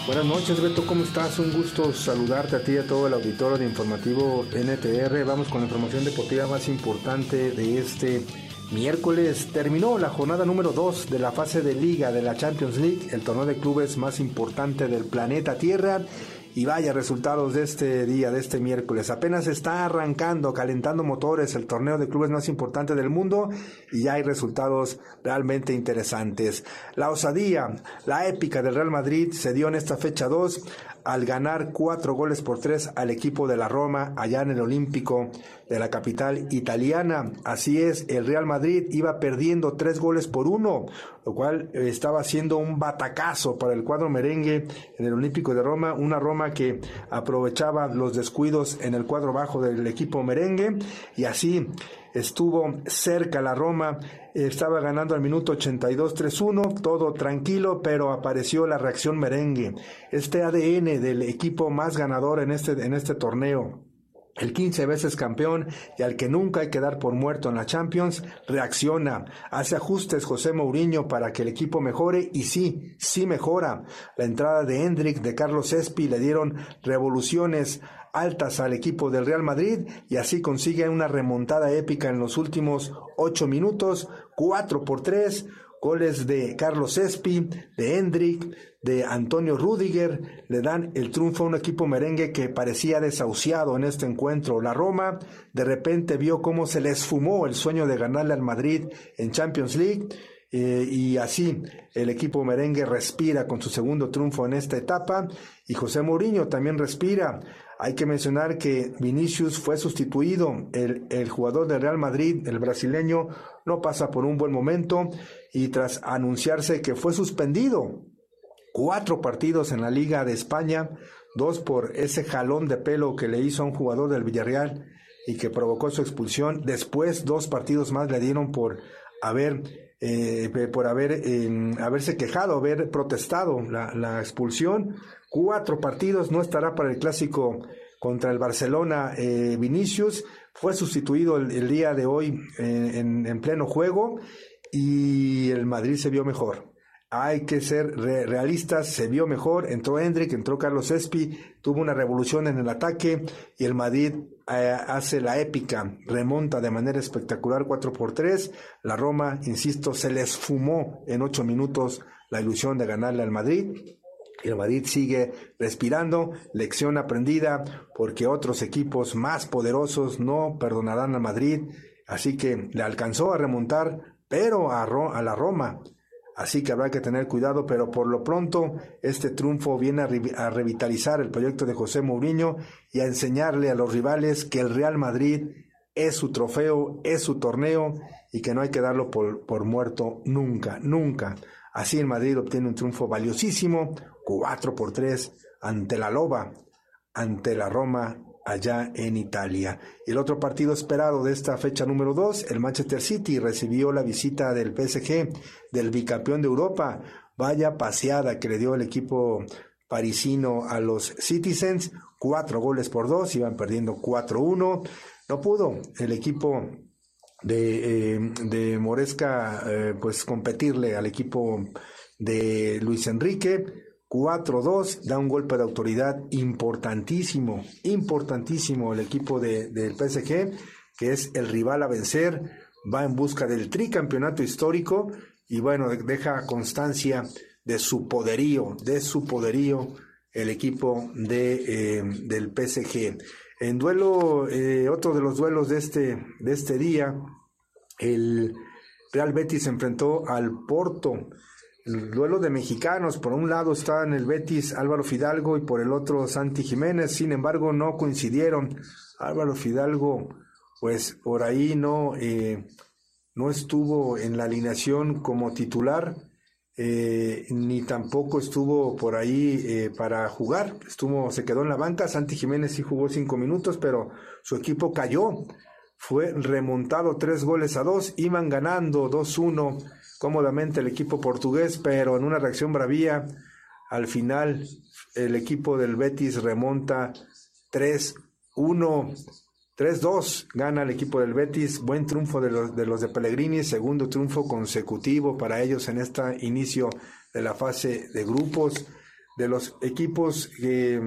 Buenas noches, Beto, ¿cómo estás? Un gusto saludarte a ti y a todo el auditorio de Informativo NTR. Vamos con la información deportiva más importante de este miércoles. Terminó la jornada número 2 de la fase de liga de la Champions League, el torneo de clubes más importante del planeta Tierra. Y vaya resultados de este día, de este miércoles. Apenas está arrancando, calentando motores el torneo de clubes más importante del mundo y ya hay resultados realmente interesantes. La osadía, la épica del Real Madrid se dio en esta fecha 2 al ganar 4-3 al equipo de la Roma allá en el Olímpico de la capital italiana. Así es, el Real Madrid iba perdiendo 3-1, lo cual estaba haciendo un batacazo para el cuadro merengue en el Olímpico de Roma, una Roma que aprovechaba los descuidos en el cuadro bajo del equipo merengue y así estuvo cerca la Roma. Estaba ganando al minuto 82 3-1, todo tranquilo, pero apareció la reacción merengue, este ADN del equipo más ganador en este torneo. El 15 veces campeón y al que nunca hay que dar por muerto en la Champions, reacciona, hace ajustes José Mourinho para que el equipo mejore y sí mejora. La entrada de Endrick, de Carlos Espi le dieron revoluciones altas al equipo del Real Madrid y así consigue una remontada épica en los últimos 8 minutos, 4-3, goles de Carlos Espi, de Endrick, de Antonio Rüdiger, le dan el triunfo a un equipo merengue que parecía desahuciado en este encuentro. La Roma de repente vio cómo se le esfumó el sueño de ganarle al Madrid en Champions League. Y así el equipo merengue respira con su segundo triunfo en esta etapa y José Mourinho también respira. Hay que mencionar que Vinicius fue sustituido, el jugador del Real Madrid, el brasileño, no pasa por un buen momento y tras anunciarse que fue suspendido 4 partidos en la Liga de España, 2 por ese jalón de pelo que le hizo a un jugador del Villarreal y que provocó su expulsión. Después 2 partidos más le dieron por haberse quejado, haber protestado la expulsión. 4 partidos, no estará para el clásico contra el Barcelona. Vinicius fue sustituido el día de hoy en pleno juego y el Madrid se vio mejor. Hay que ser realistas, se vio mejor, entró Endrick, entró Carlos Espi, tuvo una revolución en el ataque y el Madrid hace la épica, remonta de manera espectacular 4-3, la Roma, insisto, se les fumó en 8 minutos la ilusión de ganarle al Madrid. Y el Madrid sigue respirando, lección aprendida, porque otros equipos más poderosos no perdonarán al Madrid, así que le alcanzó a remontar, pero a la Roma. Así que habrá que tener cuidado, pero por lo pronto este triunfo viene a revitalizar el proyecto de José Mourinho y a enseñarle a los rivales que el Real Madrid es su trofeo, es su torneo y que no hay que darlo por muerto nunca. Así el Madrid obtiene un triunfo valiosísimo, 4-3 ante la Loba, ante la Roma allá en Italia. Y el otro partido esperado de esta fecha número 2, el Manchester City recibió la visita del PSG, del bicampeón de Europa. Vaya paseada que le dio el equipo parisino a los Citizens, 4-2, iban perdiendo 4-1. No pudo el equipo de Moresca pues competirle al equipo de Luis Enrique. 4-2, da un golpe de autoridad importantísimo el equipo del PSG, que es el rival a vencer, va en busca del tricampeonato histórico y bueno, deja constancia de su poderío el equipo del PSG. En duelo, otro de los duelos de este día, el Real Betis se enfrentó al Porto. El duelo de mexicanos, por un lado está en el Betis Álvaro Fidalgo y por el otro Santi Jiménez, sin embargo no coincidieron. Álvaro Fidalgo pues por ahí no estuvo en la alineación como titular, ni tampoco estuvo por ahí para jugar, se quedó en la banca. Santi Jiménez sí jugó 5 minutos, pero su equipo cayó, fue remontado 3-2, iban ganando 2-1 cómodamente el equipo portugués, pero en una reacción bravía, al final el equipo del Betis remonta 3-1, 3-2, gana el equipo del Betis, buen triunfo de los de Pellegrini, segundo triunfo consecutivo para ellos en este inicio de la fase de grupos. de los equipos de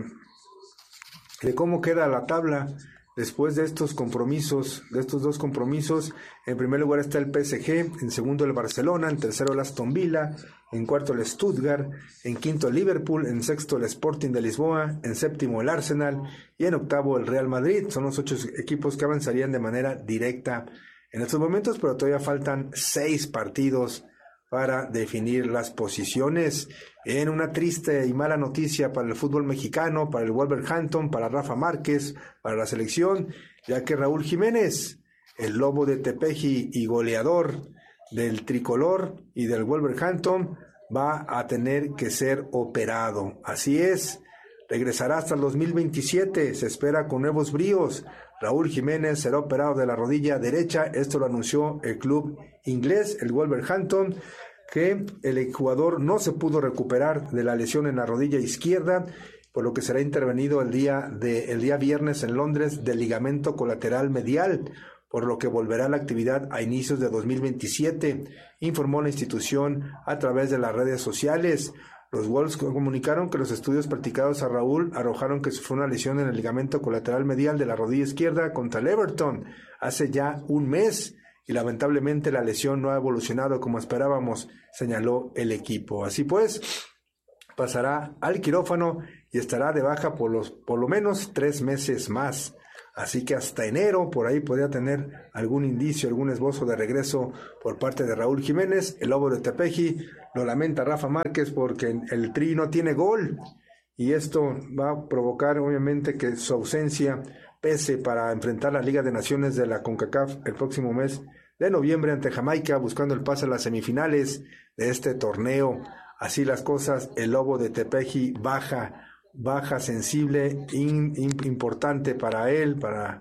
cómo queda la tabla después de estos compromisos, de estos dos compromisos. En primer lugar está el PSG, en segundo el Barcelona, en tercero el Aston Villa, en cuarto el Stuttgart, en quinto el Liverpool, en sexto el Sporting de Lisboa, en séptimo el Arsenal y en octavo el Real Madrid. Son los 8 equipos que avanzarían de manera directa en estos momentos, pero todavía faltan 6 partidos para definir las posiciones. En una triste y mala noticia para el fútbol mexicano, para el Wolverhampton, para Rafa Márquez, para la selección, ya que Raúl Jiménez, el lobo de Tepeji y goleador del tricolor y del Wolverhampton, va a tener que ser operado. Así es, regresará hasta el 2027, se espera con nuevos bríos. Raúl Jiménez será operado de la rodilla derecha, esto lo anunció el club inglés, el Wolverhampton, que el jugador no se pudo recuperar de la lesión en la rodilla izquierda, por lo que será intervenido el día viernes en Londres del ligamento colateral medial, por lo que volverá a la actividad a inicios de 2027, informó la institución a través de las redes sociales. Los Wolves comunicaron que los estudios practicados a Raúl arrojaron que sufrió una lesión en el ligamento colateral medial de la rodilla izquierda contra el Everton hace ya un mes y lamentablemente la lesión no ha evolucionado como esperábamos, señaló el equipo. Así pues, pasará al quirófano y estará de baja por lo menos 3 meses más. Así que hasta enero por ahí podría tener algún indicio, algún esbozo de regreso por parte de Raúl Jiménez. El lobo de Tepeji lo lamenta Rafa Márquez porque el Tri no tiene gol y esto va a provocar obviamente que su ausencia pese para enfrentar la Liga de Naciones de la CONCACAF el próximo mes de noviembre ante Jamaica, buscando el pase a las semifinales de este torneo. Así las cosas, el lobo de Tepeji baja sensible, importante para él, para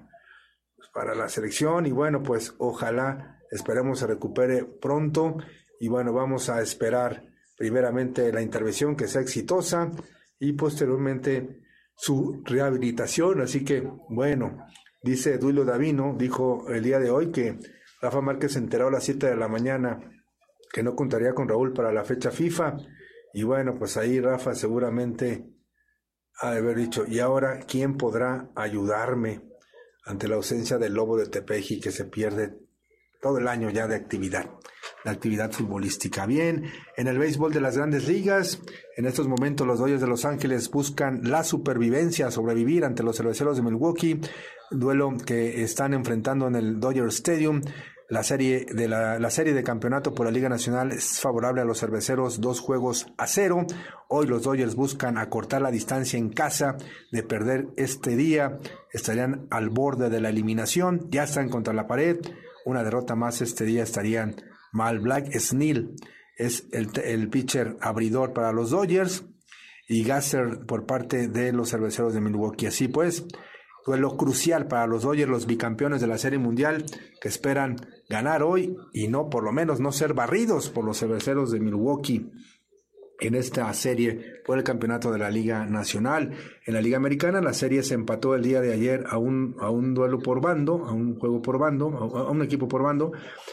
la selección, y bueno, pues ojalá, esperemos se recupere pronto, y bueno, vamos a esperar primeramente la intervención que sea exitosa, y posteriormente su rehabilitación. Así que, bueno, dice Duilio Davino, dijo el día de hoy que Rafa Márquez se enteró a las 7 de la mañana que no contaría con Raúl para la fecha FIFA, y bueno, pues ahí Rafa seguramente ha de haber dicho, ¿y ahora quién podrá ayudarme ante la ausencia del lobo de Tepeji que se pierde todo el año ya de actividad futbolística? Bien, en el béisbol de las Grandes Ligas, en estos momentos los Dodgers de Los Ángeles buscan la supervivencia, sobrevivir ante los Cerveceros de Milwaukee, duelo que están enfrentando en el Dodger Stadium. La serie de campeonato por la Liga Nacional es favorable a los Cerveceros 2-0. Hoy los Dodgers buscan acortar la distancia en casa. De perder este día, estarían al borde de la eliminación. Ya están contra la pared. Una derrota más este día estarían mal. Blake Snell es el pitcher abridor para los Dodgers y Gasser por parte de los Cerveceros de Milwaukee. Así pues, duelo crucial para los Dodgers, los bicampeones de la Serie Mundial, que esperan ganar hoy y no, por lo menos, no ser barridos por los Cerveceros de Milwaukee en esta serie por el campeonato de la Liga Nacional. En la Liga Americana, la serie se empató el día de ayer a un duelo por bando, a un juego por bando, a un equipo por bando.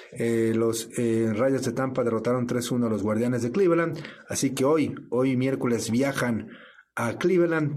Los Rayos de Tampa derrotaron 3-1 a los Guardianes de Cleveland, así que hoy miércoles viajan a Cleveland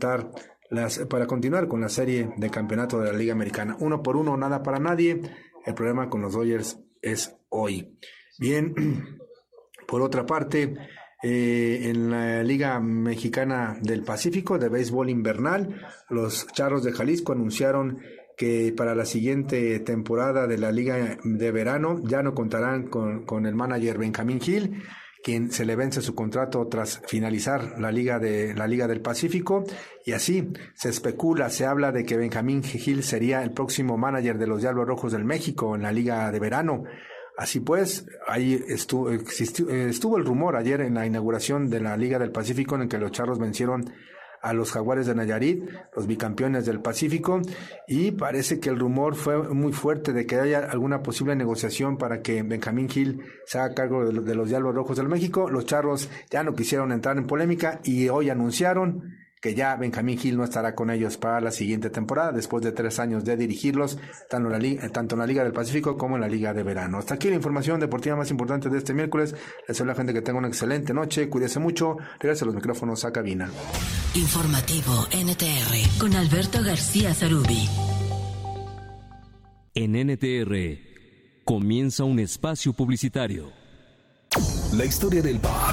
para continuar con la serie de campeonato de la Liga Americana. 1-1, nada para nadie. El problema con los Dodgers es hoy. Bien, por otra parte, en la Liga Mexicana del Pacífico de béisbol invernal, los Charros de Jalisco anunciaron que para la siguiente temporada de la Liga de Verano ya no contarán con el manager Benjamín Gil, quien se le vence su contrato tras finalizar la Liga del Pacífico, y así se habla de que Benjamín Gil sería el próximo manager de los Diablos Rojos del México en la Liga de Verano. Así pues, ahí estuvo el rumor ayer en la inauguración de la Liga del Pacífico, en el que los Charros vencieron a los Jaguares de Nayarit, los bicampeones del Pacífico, y parece que el rumor fue muy fuerte de que haya alguna posible negociación para que Benjamín Gil se haga cargo de los Diablos Rojos del México. Los Charros ya no quisieron entrar en polémica y hoy anunciaron que ya Benjamín Gil no estará con ellos para la siguiente temporada, después de 3 años de dirigirlos, tanto en la Liga del Pacífico como en la Liga de Verano. Hasta aquí la información deportiva más importante de este miércoles. Les deseo a la gente que tenga una excelente noche, cuídese mucho, regrese los micrófonos a cabina. Informativo NTR con Alberto García Zarubi. En NTR comienza un espacio publicitario. La historia del pop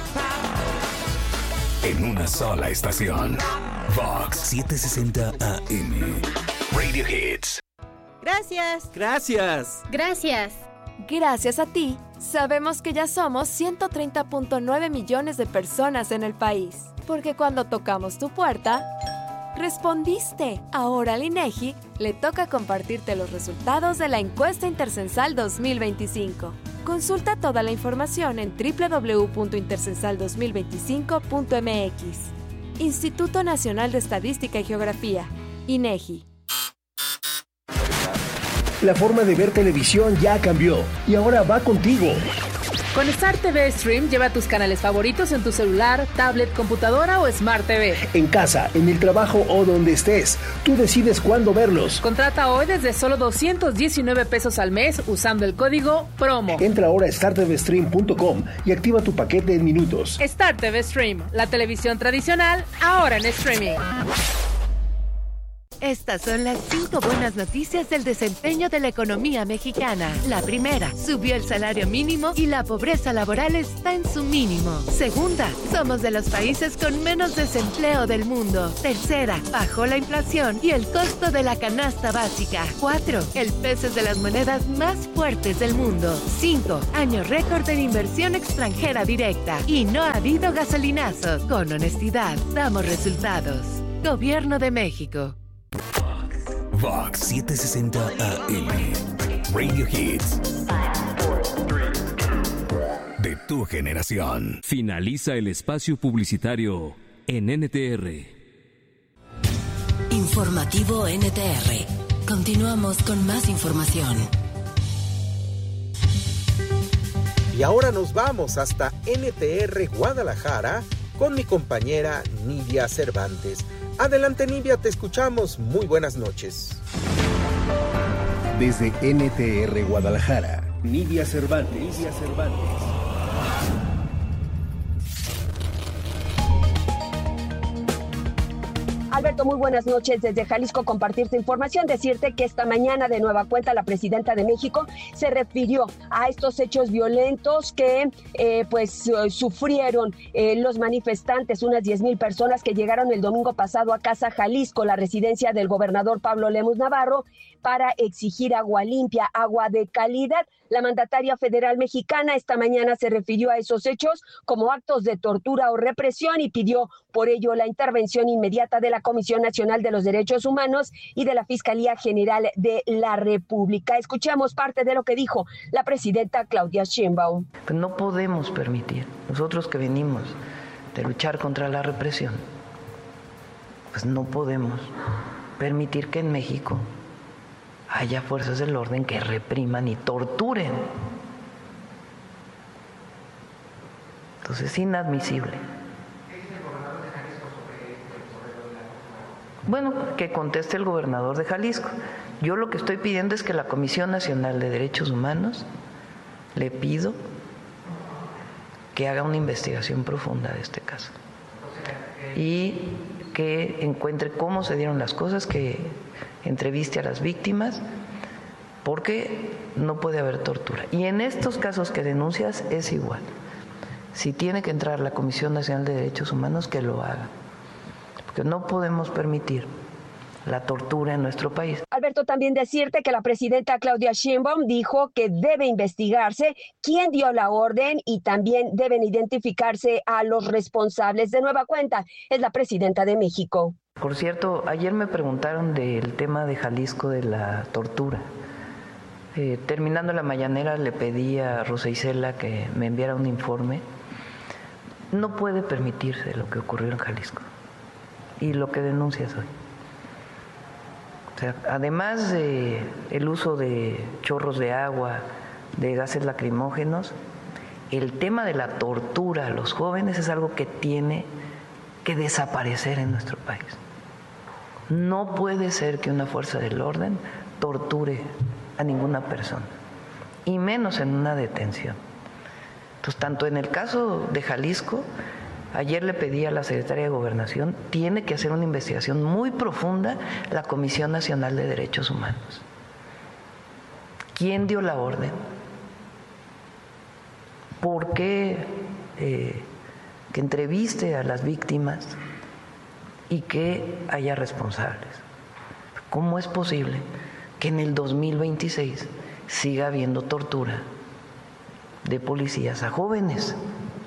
en una sola estación. Vox 760 AM. Radio Hits. Gracias. Gracias. Gracias. Gracias a ti, sabemos que ya somos 130.9 millones de personas en el país. Porque cuando tocamos tu puerta, respondiste. Ahora al INEGI le toca compartirte los resultados de la encuesta intercensal 2025. Consulta toda la información en www.intercensal2025.mx. Instituto Nacional de Estadística y Geografía, INEGI. La forma de ver televisión ya cambió y ahora va contigo. Con Star TV Stream lleva tus canales favoritos en tu celular, tablet, computadora o Smart TV. En casa, en el trabajo o donde estés, tú decides cuándo verlos. Contrata hoy desde solo 219 pesos al mes usando el código PROMO. Entra ahora a startvstream.com y activa tu paquete en minutos. Star TV Stream, la televisión tradicional, ahora en streaming. Estas son las 5 buenas noticias del desempeño de la economía mexicana. La primera, subió el salario mínimo y la pobreza laboral está en su mínimo. Segunda, somos de los países con menos desempleo del mundo. Tercera, bajó la inflación y el costo de la canasta básica. 4, el peso es de las monedas más fuertes del mundo. 5, año récord en inversión extranjera directa. Y no ha habido gasolinazos. Con honestidad, damos resultados. Gobierno de México. Vox 760 AM. Radio Hits. De tu generación. Finaliza el espacio publicitario en NTR. Informativo NTR. Continuamos con más información. Y ahora nos vamos hasta NTR Guadalajara con mi compañera Nidia Cervantes. Adelante, Nidia, te escuchamos. Muy buenas noches. Desde NTR Guadalajara, Nidia Cervantes. Alberto, muy buenas noches. Desde Jalisco compartirte información, decirte que esta mañana de nueva cuenta la presidenta de México se refirió a estos hechos violentos que sufrieron los manifestantes, unas 10,000 personas que llegaron el domingo pasado a Casa Jalisco, la residencia del gobernador Pablo Lemus Navarro, para exigir agua limpia, agua de calidad. La mandataria federal mexicana esta mañana se refirió a esos hechos como actos de tortura o represión y pidió por ello la intervención inmediata de la Comisión Nacional de los Derechos Humanos y de la Fiscalía General de la República. Escuchemos parte de lo que dijo la presidenta Claudia Sheinbaum. Pues no podemos permitir, nosotros que venimos de luchar contra la represión, pues no podemos permitir que en México haya fuerzas del orden que repriman y torturen. Entonces es inadmisible. Bueno, que conteste el gobernador de Jalisco. Yo lo que estoy pidiendo es que la Comisión Nacional de Derechos Humanos, le pido que haga una investigación profunda de este caso y que encuentre cómo se dieron las cosas, que entreviste a las víctimas, porque no puede haber tortura. Y en estos casos que denuncias es igual. Si tiene que entrar la Comisión Nacional de Derechos Humanos, que lo haga. Porque no podemos permitir la tortura en nuestro país. Alberto, también decirte que la presidenta Claudia Sheinbaum dijo que debe investigarse quién dio la orden y también deben identificarse a los responsables. De nueva cuenta, es la presidenta de México. Por cierto, ayer me preguntaron del tema de Jalisco, de la tortura. Terminando la mañanera le pedí a Rosa Isela que me enviara un informe. No puede permitirse lo que ocurrió en Jalisco y lo que denuncias hoy. O sea, además de el uso de chorros de agua, de gases lacrimógenos, el tema de la tortura a los jóvenes es algo que tiene que desaparecer en nuestro país. No puede ser que una fuerza del orden torture a ninguna persona, y menos en una detención. Entonces, tanto en el caso de Jalisco, ayer le pedí a la Secretaría de Gobernación, tiene que hacer una investigación muy profunda la Comisión Nacional de Derechos Humanos. ¿Quién dio la orden? ¿Por qué que entreviste a las víctimas y que haya responsables? ¿Cómo es posible que en el 2026 siga habiendo tortura de policías a jóvenes?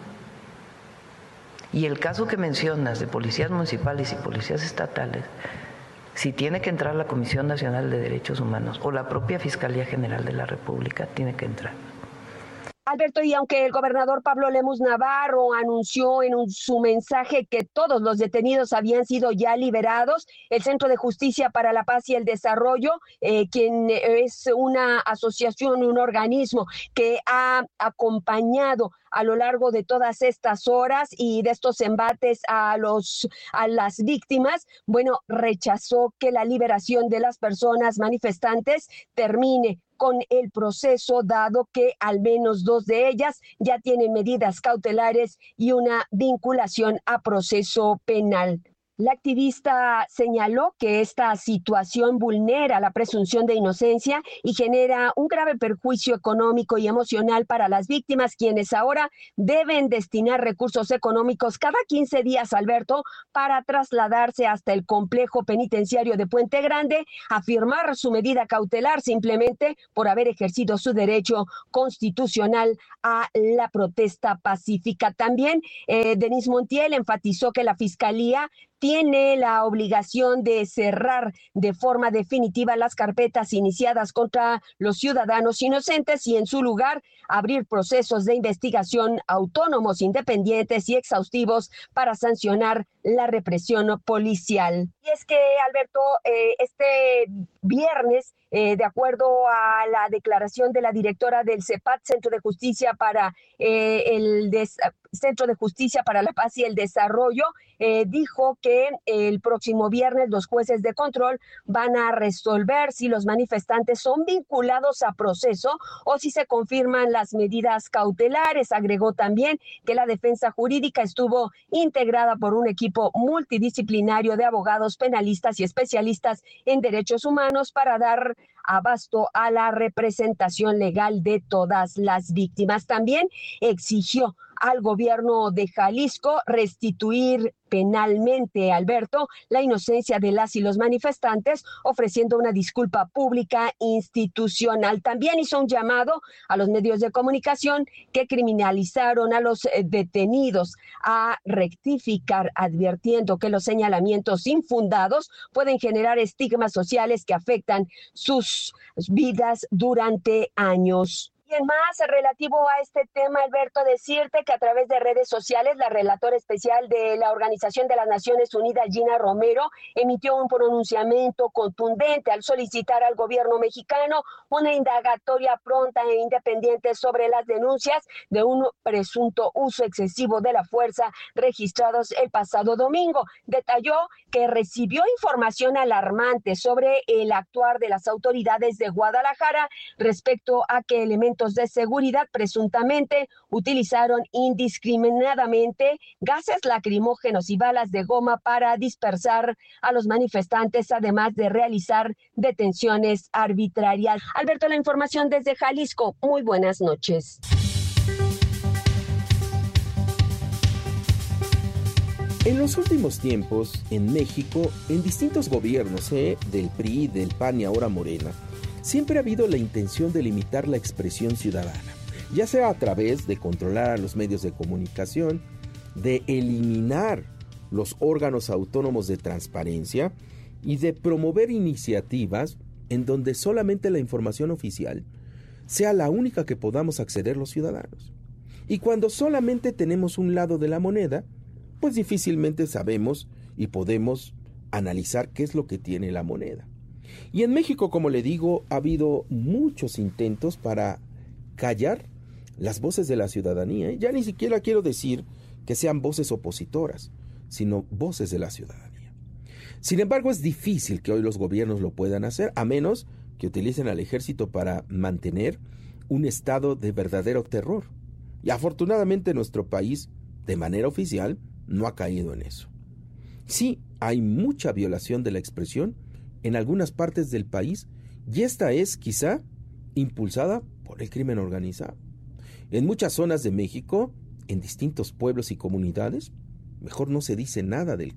Y el caso que mencionas de policías municipales y policías estatales, si tiene que entrar la Comisión Nacional de Derechos Humanos o la propia Fiscalía General de la República, tiene que entrar. Alberto, y aunque el gobernador Pablo Lemus Navarro anunció en su mensaje que todos los detenidos habían sido ya liberados, el Centro de Justicia para la Paz y el Desarrollo, quien es una asociación, un organismo que ha acompañado a lo largo de todas estas horas y de estos embates a las víctimas, bueno, rechazó que la liberación de las personas manifestantes termine con el proceso, dado que al menos 2 de ellas ya tienen medidas cautelares y una vinculación a proceso penal. La activista señaló que esta situación vulnera la presunción de inocencia y genera un grave perjuicio económico y emocional para las víctimas, quienes ahora deben destinar recursos económicos cada 15 días, Alberto, para trasladarse hasta el complejo penitenciario de Puente Grande a firmar su medida cautelar simplemente por haber ejercido su derecho constitucional a la protesta pacífica. También Denise Montiel enfatizó que la Fiscalía tiene la obligación de cerrar de forma definitiva las carpetas iniciadas contra los ciudadanos inocentes y en su lugar abrir procesos de investigación autónomos, independientes y exhaustivos para sancionar la represión policial. Y es que, Alberto, este viernes, de acuerdo a la declaración de la directora del CEPAD, Centro de Justicia para Centro de Justicia para la Paz y el Desarrollo, dijo que el próximo viernes los jueces de control van a resolver si los manifestantes son vinculados a proceso o si se confirman las medidas cautelares. Agregó también que la defensa jurídica estuvo integrada por un equipo multidisciplinario de abogados penalistas y especialistas en derechos humanos para dar abasto a la representación legal de todas las víctimas. También exigió al gobierno de Jalisco restituir penalmente, Alberto, la inocencia de las y los manifestantes, ofreciendo una disculpa pública institucional. También hizo un llamado a los medios de comunicación que criminalizaron a los detenidos a rectificar, advirtiendo que los señalamientos infundados pueden generar estigmas sociales que afectan sus vidas durante años. Y en más relativo a este tema, Alberto, decirte que a través de redes sociales, la relatora especial de la Organización de las Naciones Unidas, Gina Romero, emitió un pronunciamiento contundente al solicitar al gobierno mexicano una indagatoria pronta e independiente sobre las denuncias de un presunto uso excesivo de la fuerza registrados el pasado domingo. Detalló que recibió información alarmante sobre el actuar de las autoridades de Guadalajara respecto a que elementos de seguridad presuntamente utilizaron indiscriminadamente gases lacrimógenos y balas de goma para dispersar a los manifestantes, además de realizar detenciones arbitrarias. Alberto, la información desde Jalisco. Muy buenas noches. En los últimos tiempos, en México, en distintos gobiernos, del PRI, del PAN y ahora Morena, siempre ha habido la intención de limitar la expresión ciudadana, ya sea a través de controlar a los medios de comunicación, de eliminar los órganos autónomos de transparencia y de promover iniciativas en donde solamente la información oficial sea la única que podamos acceder los ciudadanos. Y cuando solamente tenemos un lado de la moneda, pues difícilmente sabemos y podemos analizar qué es lo que tiene la moneda. Y en México, como le digo, ha habido muchos intentos para callar las voces de la ciudadanía. Ya ni siquiera quiero decir que sean voces opositoras, sino voces de la ciudadanía. Sin embargo, es difícil que hoy los gobiernos lo puedan hacer, a menos que utilicen al ejército para mantener un estado de verdadero terror. Y afortunadamente nuestro país, de manera oficial, no ha caído en eso. Sí, hay mucha violación de la expresión en algunas partes del país, y esta es, quizá, impulsada por el crimen organizado. En muchas zonas de México, en distintos pueblos y comunidades, mejor no se dice nada del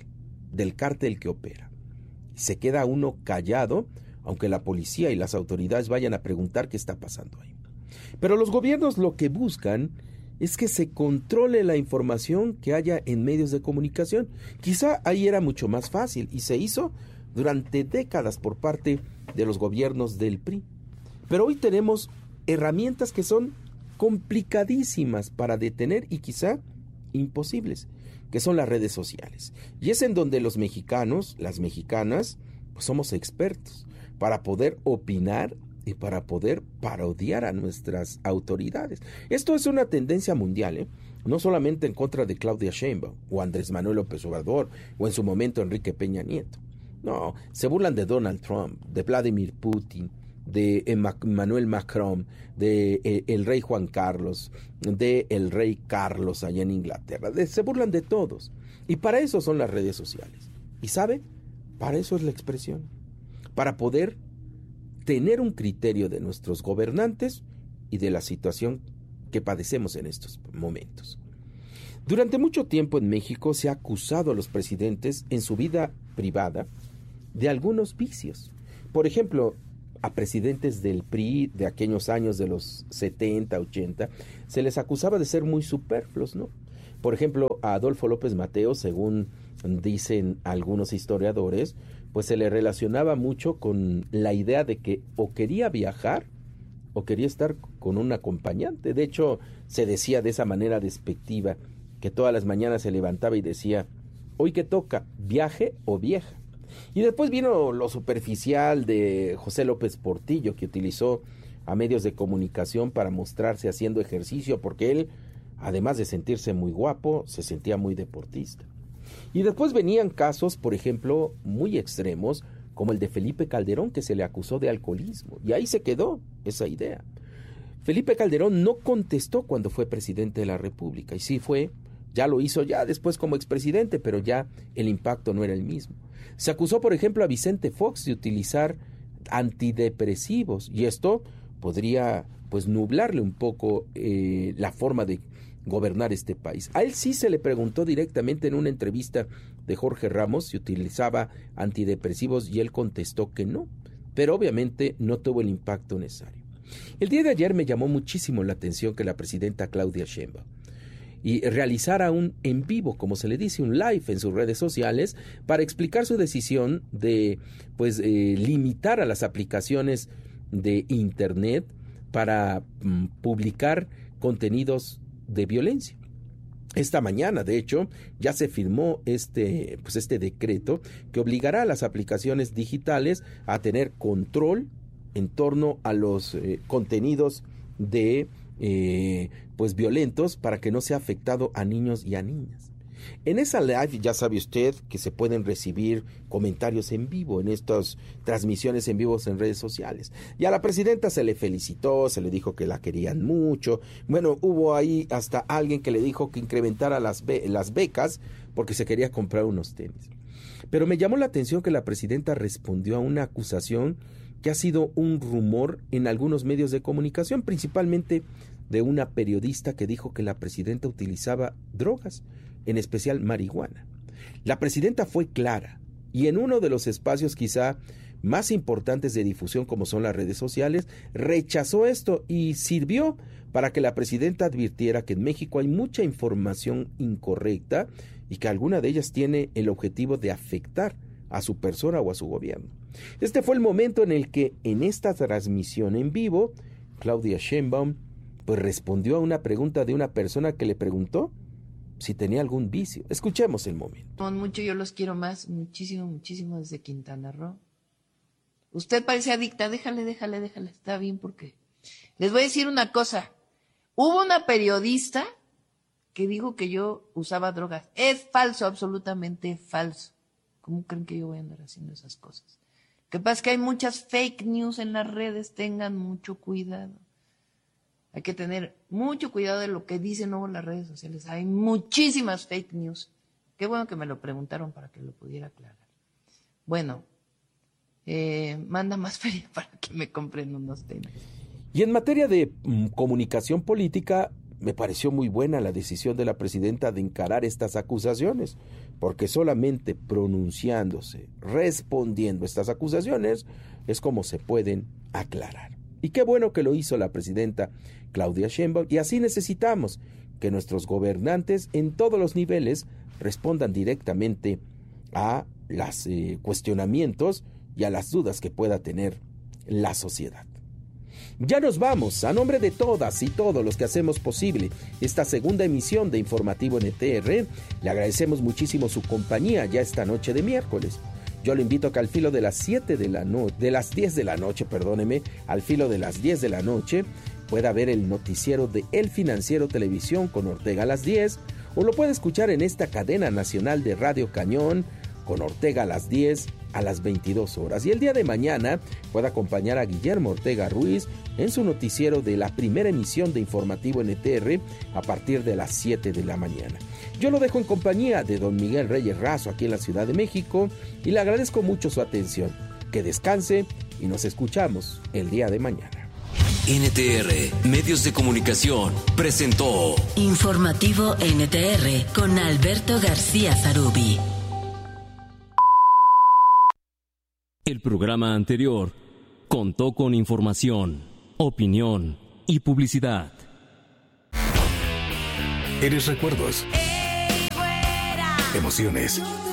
cártel que opera. Se queda uno callado, aunque la policía y las autoridades vayan a preguntar qué está pasando ahí. Pero los gobiernos lo que buscan es que se controle la información que haya en medios de comunicación. Quizá ahí era mucho más fácil y se hizo durante décadas por parte de los gobiernos del PRI. Pero hoy tenemos herramientas que son complicadísimas para detener y quizá imposibles, que son las redes sociales. Y es en donde los mexicanos, las mexicanas, pues somos expertos para poder opinar y para poder parodiar a nuestras autoridades. Esto es una tendencia mundial, no solamente en contra de Claudia Sheinbaum o Andrés Manuel López Obrador o en su momento Enrique Peña Nieto. No, se burlan de Donald Trump, de Vladimir Putin, de Emmanuel Macron, de el rey Juan Carlos, de el rey Carlos allá en Inglaterra. Se burlan de todos. Y para eso son las redes sociales. ¿Y sabe? Para eso es la expresión. Para poder tener un criterio de nuestros gobernantes y de la situación que padecemos en estos momentos. Durante mucho tiempo en México se ha acusado a los presidentes en su vida privada de algunos vicios. Por ejemplo, a presidentes del PRI de aquellos años de los 70, 80, se les acusaba de ser muy superfluos, ¿no? Por ejemplo, a Adolfo López Mateos, según dicen algunos historiadores, pues se le relacionaba mucho con la idea de que o quería viajar o quería estar con un acompañante. De hecho, se decía de esa manera despectiva, que todas las mañanas se levantaba y decía, ¿hoy qué toca? ¿Viaje o vieja? Y después vino lo superficial de José López Portillo, que utilizó a medios de comunicación para mostrarse haciendo ejercicio, porque él, además de sentirse muy guapo, se sentía muy deportista. Y después venían casos, por ejemplo, muy extremos, como el de Felipe Calderón, que se le acusó de alcoholismo. Y ahí se quedó esa idea. Felipe Calderón no contestó cuando fue presidente de la República. Y sí fue, ya lo hizo ya después como expresidente, pero ya el impacto no era el mismo. Se acusó, por ejemplo, a Vicente Fox de utilizar antidepresivos. Y esto podría, pues, nublarle un poco la forma de gobernar este país. A él sí se le preguntó directamente en una entrevista de Jorge Ramos si utilizaba antidepresivos y él contestó que no, pero obviamente no tuvo el impacto necesario. El día de ayer me llamó muchísimo la atención que la presidenta Claudia Sheinbaum y realizara un en vivo, como se le dice, un live en sus redes sociales para explicar su decisión de limitar a las aplicaciones de internet para publicar contenidos de violencia. Esta mañana, de hecho, ya se firmó este decreto que obligará a las aplicaciones digitales a tener control en torno a los contenidos de violentos para que no sea afectado a niños y a niñas. En esa live ya sabe usted que se pueden recibir comentarios en vivo en estas transmisiones en vivos en redes sociales. Y a la presidenta se le felicitó, se le dijo que la querían mucho. Bueno, hubo ahí hasta alguien que le dijo que incrementara las becas porque se quería comprar unos tenis. Pero me llamó la atención que la presidenta respondió a una acusación que ha sido un rumor en algunos medios de comunicación, principalmente de una periodista que dijo que la presidenta utilizaba drogas, en especial marihuana. La presidenta fue clara y en uno de los espacios quizá más importantes de difusión como son las redes sociales, rechazó esto y sirvió para que la presidenta advirtiera que en México hay mucha información incorrecta y que alguna de ellas tiene el objetivo de afectar a su persona o a su gobierno. Este fue el momento en el que en esta transmisión en vivo, Claudia Sheinbaum pues respondió a una pregunta de una persona que le preguntó si tenía algún vicio. Escuchemos el momento. Mucho, yo los quiero más, muchísimo, muchísimo desde Quintana Roo. Usted parece adicta, déjale, está bien porque... Les voy a decir una cosa, hubo una periodista que dijo que yo usaba drogas. Es falso, absolutamente falso. ¿Cómo creen que yo voy a andar haciendo esas cosas? Lo que pasa es que hay muchas fake news en las redes, tengan mucho cuidado. Hay que tener mucho cuidado de lo que dicen luego las redes sociales. Hay muchísimas fake news. Qué bueno que me lo preguntaron para que lo pudiera aclarar. Bueno, manda más feria para que me compren unos tenis. Y en materia de comunicación política, me pareció muy buena la decisión de la presidenta de encarar estas acusaciones, porque solamente pronunciándose, respondiendo estas acusaciones, es como se pueden aclarar. Y qué bueno que lo hizo la presidenta Claudia Sheinbaum, y así necesitamos que nuestros gobernantes en todos los niveles respondan directamente a los cuestionamientos y a las dudas que pueda tener la sociedad. Ya nos vamos. A nombre de todas y todos los que hacemos posible esta segunda emisión de Informativo NTR, le agradecemos muchísimo su compañía ya esta noche de miércoles. Yo le invito a que al filo de las 10 de la noche, al filo de las 10 de la noche, pueda ver el noticiero de El Financiero Televisión con Ortega a las 10, o lo puede escuchar en esta cadena nacional de Radio Cañón con Ortega a las 10 a las 22 horas. Y el día de mañana puede acompañar a Guillermo Ortega Ruiz en su noticiero de la primera emisión de Informativo NTR a partir de las 7 de la mañana. Yo lo dejo en compañía de don Miguel Reyes Razo aquí en la Ciudad de México y le agradezco mucho su atención. Que descanse y nos escuchamos el día de mañana. NTR Medios de Comunicación presentó Informativo NTR con Alberto García Zarubi. El programa anterior contó con información, opinión y publicidad. ¿Eres recuerdos? Emociones.